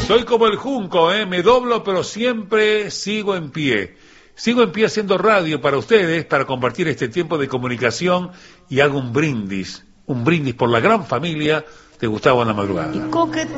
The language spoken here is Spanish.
Soy como el junco, me doblo, pero siempre sigo en pie. Sigo en pie haciendo radio para ustedes, para compartir este tiempo de comunicación y hago un brindis por la gran familia de Gustavo en la Madrugada.